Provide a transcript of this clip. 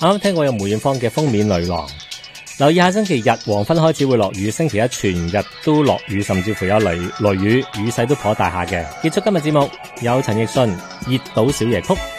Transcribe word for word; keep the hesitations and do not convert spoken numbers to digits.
啱啱聽過有梅艷芳嘅封面女郎。留意下星期日黃昏開始會落雨，星期一全日都落雨，甚至乎有雷雷雨，雨勢都頗大下嘅。結束今日節目，有陳奕迅《熱島小夜曲》。